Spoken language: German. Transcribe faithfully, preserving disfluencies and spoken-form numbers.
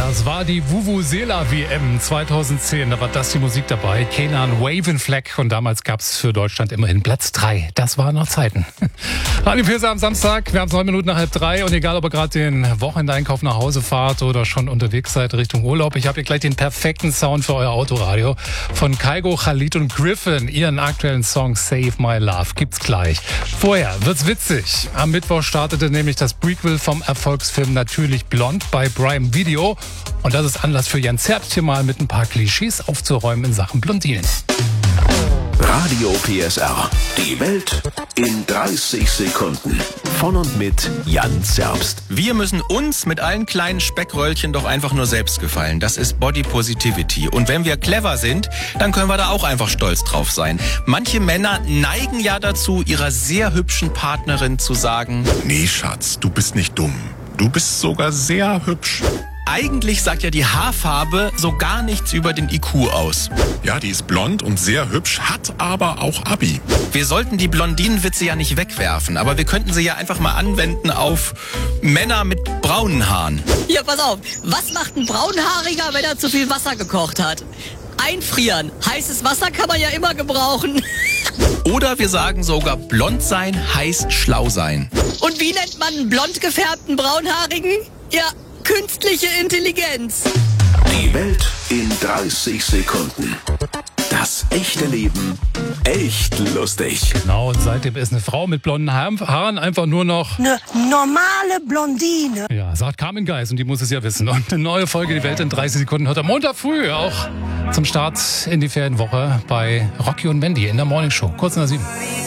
Das war die Vuvuzela W M zweitausendzehn. Da war das die Musik dabei. Kenan Wavenfleck. Und damals gab es für Deutschland immerhin Platz drei. Das waren noch Zeiten. Radio Pirsa am Samstag. Wir haben es neun Minuten nach halb drei. Und egal, ob ihr gerade den Wochenendeinkauf nach Hause fahrt oder schon unterwegs seid Richtung Urlaub, ich habe hier gleich den perfekten Sound für euer Autoradio. Von Kygo, Khalid und Griffin. Ihren aktuellen Song Save My Love gibt's gleich. Vorher wird's witzig. Am Mittwoch startete nämlich das Prequel vom Erfolgsfilm Natürlich Blond bei Prime Video. Und das ist Anlass für Jan Zerbst, hier mal mit ein paar Klischees aufzuräumen in Sachen Blondinen. Radio P S R. Die Welt in dreißig Sekunden. Von und mit Jan Zerbst. Wir müssen uns mit allen kleinen Speckröllchen doch einfach nur selbst gefallen. Das ist Body Positivity. Und wenn wir clever sind, dann können wir da auch einfach stolz drauf sein. Manche Männer neigen ja dazu, ihrer sehr hübschen Partnerin zu sagen: Nee, Schatz, du bist nicht dumm. Du bist sogar sehr hübsch. Eigentlich sagt ja die Haarfarbe so gar nichts über den I Q aus. Ja, die ist blond und sehr hübsch, hat aber auch Abi. Wir sollten die Blondinenwitze ja nicht wegwerfen, aber wir könnten sie ja einfach mal anwenden auf Männer mit braunen Haaren. Ja, pass auf. Was macht ein Braunhaariger, wenn er zu viel Wasser gekocht hat? Einfrieren. Heißes Wasser kann man ja immer gebrauchen. Oder wir sagen sogar, blond sein heißt schlau sein. Und wie nennt man einen blond gefärbten Braunhaarigen? Ja, künstliche Intelligenz. Die Welt in dreißig Sekunden. Das echte Leben echt lustig. Genau, und seitdem ist eine Frau mit blonden Haaren einfach nur noch eine normale Blondine. Ja, sagt Carmen Geis, und die muss es ja wissen. Und eine neue Folge Die Welt in dreißig Sekunden hört am Montag früh auch zum Start in die Ferienwoche bei Rocky und Mandy in der Morningshow. Kurz nach sieben.